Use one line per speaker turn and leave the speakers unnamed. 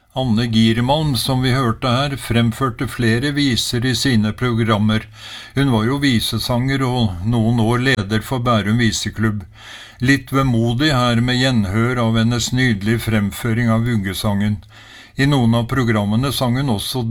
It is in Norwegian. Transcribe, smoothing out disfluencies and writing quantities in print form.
Anne Giermalm, som vi hørte her, fremførte flere viser i sine programmer. Hun var jo visesanger og noen år leder for Bærum viseklubb. Litt vemodig her med gjenhør av hennes nydelige fremføring av vuggesangen. I noen av programmene sang hun også